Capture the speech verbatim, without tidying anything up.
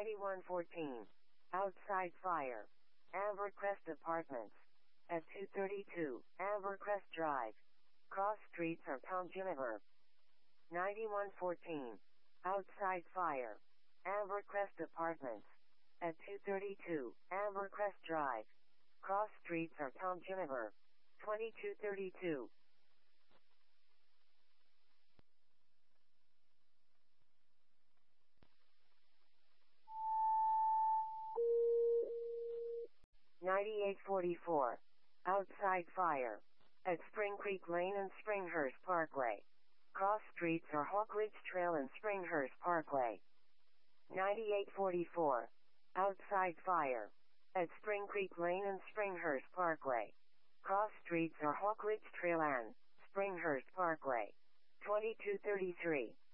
ninety-one fourteen. Outside fire. Ambercrest Apartments. At two thirty-two, Ambercrest Drive. Cross streets are Palm Juniper. ninety-one fourteen. Outside fire. Ambercrest Apartments. At two thirty-two, Ambercrest Drive. Cross streets are Palm Juniper. twenty-two thirty-two. ninety-eight forty-four. Outside fire. At Spring Creek Lane and Springhurst Parkway. Cross streets are Hawk Ridge Trail and Springhurst Parkway. ninety-eight forty-four. Outside fire. At Spring Creek Lane and Springhurst Parkway. Cross streets are Hawk Ridge Trail and Springhurst Parkway. twenty-two thirty-three.